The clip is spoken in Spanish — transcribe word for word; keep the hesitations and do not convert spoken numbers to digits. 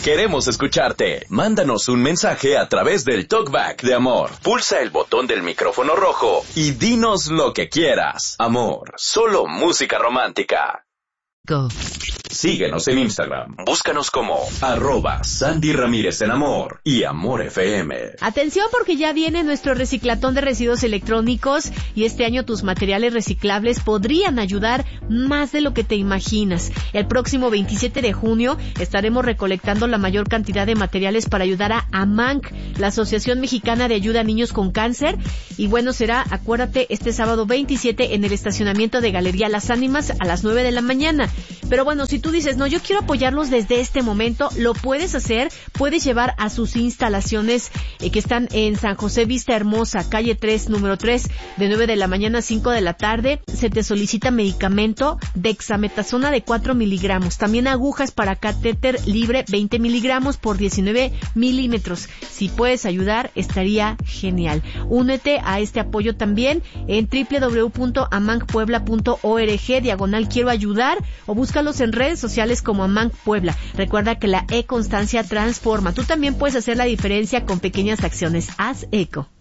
Queremos escucharte. Mándanos un mensaje a través del Talkback de Amor. Pulsa el botón del micrófono rojo y dinos lo que quieras. Amor, solo música romántica. Go. Síguenos en Instagram. Búscanos como arroba Sandy Ramírez en Amor y Amor F M. Atención, porque ya viene nuestro reciclatón de residuos electrónicos y este año tus materiales reciclables podrían ayudar más de lo que te imaginas. El próximo veintisiete de junio estaremos recolectando la mayor cantidad de materiales para ayudar a AMANC, la Asociación Mexicana de Ayuda a Niños con Cáncer. Y bueno, será, acuérdate, este sábado veintisiete en el estacionamiento de Galería Las Ánimas a las nueve de la mañana. Pero bueno, si tú dices, no, yo quiero apoyarlos desde este momento, lo puedes hacer. Puedes llevar a sus instalaciones eh, que están en San José Vista Hermosa, calle tres, número tres, de nueve de la mañana a cinco de la tarde. Se te solicita medicamento dexametasona de cuatro miligramos. También agujas para catéter libre veinte miligramos por diecinueve milímetros. Si puedes ayudar, estaría genial. Únete a este apoyo también en doble u doble u doble u punto amanc puebla punto org, diagonal quiero ayudar, o búscalos en redes sociales como AMANC Puebla. Recuerda que la e-constancia transforma. Tú también puedes hacer la diferencia con pequeñas acciones. Haz eco.